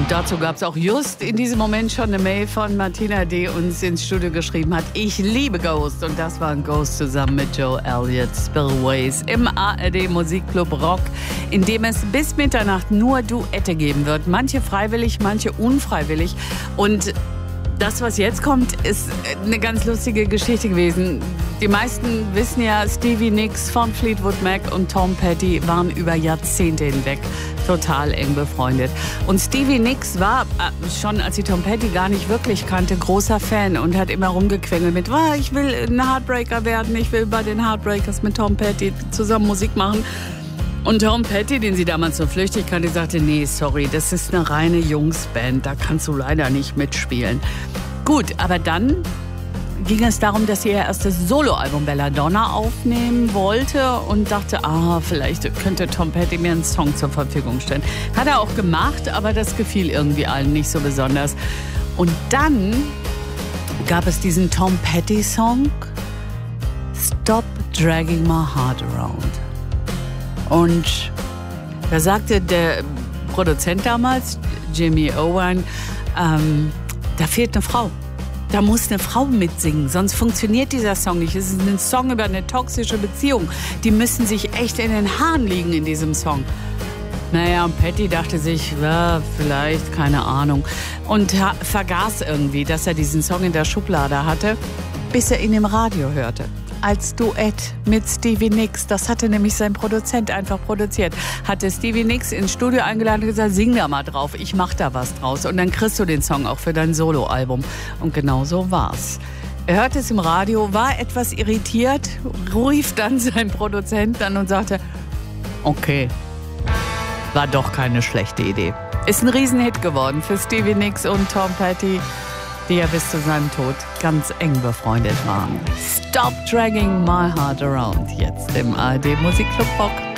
Und dazu gab es auch just in diesem Moment schon eine Mail von Martina, die uns ins Studio geschrieben hat. Ich liebe Ghost. Und das war ein Ghost zusammen mit Joe Elliott, Spillways im ARD Musikclub Rock, in dem es bis Mitternacht nur Duette geben wird. Manche freiwillig, manche unfreiwillig. Und das, was jetzt kommt, ist eine ganz lustige Geschichte gewesen. Die meisten wissen ja, Stevie Nicks von Fleetwood Mac und Tom Petty waren über Jahrzehnte hinweg total eng befreundet. Und Stevie Nicks war schon, als sie Tom Petty gar nicht wirklich kannte, großer Fan und hat immer rumgequengelt mit, ich will ein Heartbreaker werden, ich will bei den Heartbreakers mit Tom Petty zusammen Musik machen. Und Tom Petty, den sie damals so flüchtig kannte, sagte, nee, sorry, das ist eine reine Jungsband, da kannst du leider nicht mitspielen. Gut, aber dann ging es darum, dass sie ihr erstes Soloalbum Belladonna aufnehmen wollte und dachte, vielleicht könnte Tom Petty mir einen Song zur Verfügung stellen. Hat er auch gemacht, aber das gefiel irgendwie allen nicht so besonders. Und dann gab es diesen Tom Petty-Song, Stop Dragging My Heart Around. Und da sagte der Produzent damals, Jimmy Owen, da fehlt eine Frau. Da muss eine Frau mitsingen, sonst funktioniert dieser Song nicht. Es ist ein Song über eine toxische Beziehung. Die müssen sich echt in den Haaren liegen in diesem Song. Naja, und Petty dachte sich, vielleicht, keine Ahnung. Und vergaß irgendwie, dass er diesen Song in der Schublade hatte, bis er ihn im Radio hörte. Als Duett mit Stevie Nicks. Das hatte nämlich sein Produzent einfach produziert. Hatte Stevie Nicks ins Studio eingeladen und gesagt, sing da mal drauf, ich mach da was draus. Und dann kriegst du den Song auch für dein Soloalbum. Und genau so war's. Er hörte es im Radio, war etwas irritiert, rief dann seinen Produzenten an und sagte, okay, war doch keine schlechte Idee. Ist ein Riesenhit geworden für Stevie Nicks und Tom Petty, die ja bis zu seinem Tod ganz eng befreundet waren. Stop Dragging My Heart Around, jetzt im ARD Musikclub Rock.